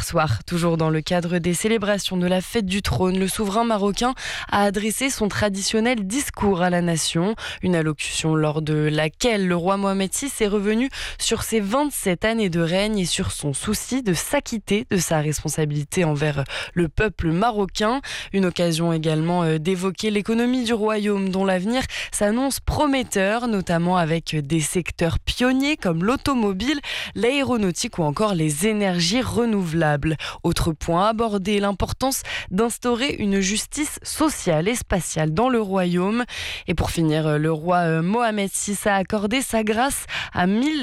soir, toujours dans le cadre des célébrations de la fête du trône, le souverain marocain a adressé son traditionnel discours à la nation, une allocution lors de laquelle le roi Mohamed VI est revenu sur ses 27 années de règne et sur son souci de s'acquitter de sa responsabilité envers le peuple marocain. Une occasion également d'évoquer l'économie du royaume dont l'avenir s'annonce prometteur, notamment avec des secteurs pionniers comme l'automobile, l'aéronautique ou encore les énergies renouvelables. Autre point abordé, l'importance d'instaurer une justice sociale et spatiale dans le royaume. Et pour finir, le roi Mohamed VI a accordé sa grâce à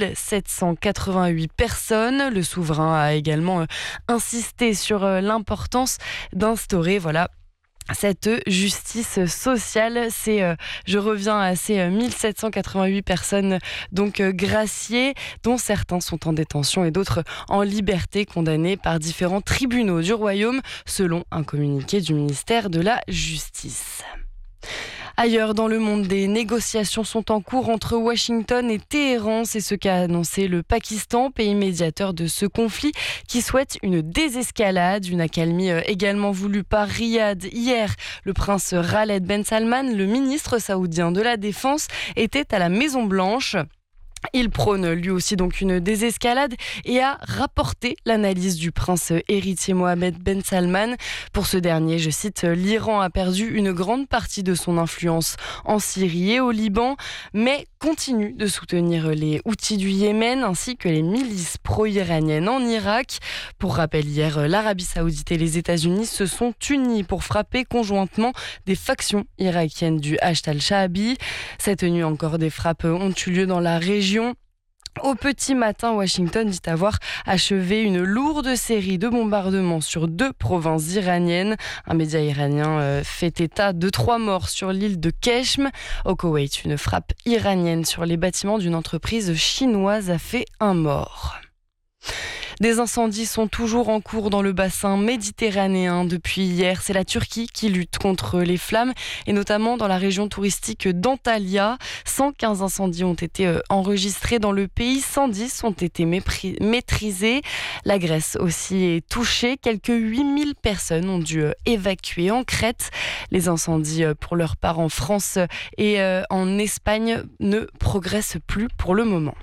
1788 personnes. Le souverain a également insisté sur l'importance d'instaurer cette justice sociale. Je reviens à ces 1788 personnes donc graciées, dont certains sont en détention et d'autres en liberté, condamnés par différents tribunaux du royaume, selon un communiqué du ministère de la Justice. Ailleurs dans le monde, des négociations sont en cours entre Washington et Téhéran. C'est ce qu'a annoncé le Pakistan, pays médiateur de ce conflit, qui souhaite une désescalade, une accalmie également voulue par Riyad. Hier, le prince Khaled Ben Salman, le ministre saoudien de la Défense, était à la Maison-Blanche. Il prône lui aussi donc une désescalade et a rapporté l'analyse du prince héritier Mohamed Ben Salman. Pour ce dernier, je cite, « L'Iran a perdu une grande partie de son influence en Syrie et au Liban, mais continue de soutenir les Houthis du Yémen ainsi que les milices pro-iraniennes en Irak. » Pour rappel, hier, l'Arabie Saoudite et les États-Unis se sont unis pour frapper conjointement des factions irakiennes du Hashd al-Shaabi. Cette nuit, encore des frappes ont eu lieu dans la région. Au petit matin, Washington dit avoir achevé une lourde série de bombardements sur 2 provinces iraniennes. Un média iranien fait état de 3 morts sur l'île de Keshm. Au Koweït, une frappe iranienne sur les bâtiments d'une entreprise chinoise a fait 1 mort. Des incendies sont toujours en cours dans le bassin méditerranéen depuis hier. C'est la Turquie qui lutte contre les flammes et notamment dans la région touristique d'Antalya. 115 incendies ont été enregistrés dans le pays, 110 ont été maîtrisés. La Grèce aussi est touchée. Quelques 8000 personnes ont dû évacuer en Crète. Les incendies pour leur part en France et en Espagne ne progressent plus pour le moment.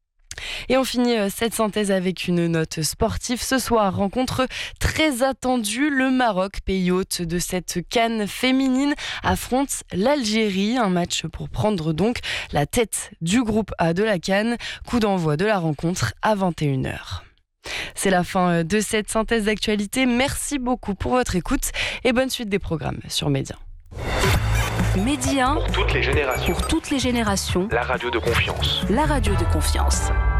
Et on finit cette synthèse avec une note sportive. Ce soir, rencontre très attendue. Le Maroc, pays hôte de cette CAN féminine, affronte l'Algérie. Un match pour prendre donc la tête du groupe A de la CAN. Coup d'envoi de la rencontre à 21h. C'est la fin de cette synthèse d'actualité. Merci beaucoup pour votre écoute et bonne suite des programmes sur Média. Média pour toutes les générations. Pour toutes les générations. La radio de confiance. La radio de confiance.